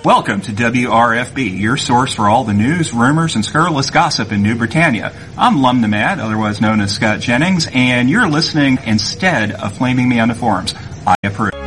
Welcome to WRFB, your source for all the news, rumors, and scurrilous gossip in New Britannia. I'm Lum Nomad, otherwise known as Scott Jennings, and you're listening instead of flaming me on the forums. I approve.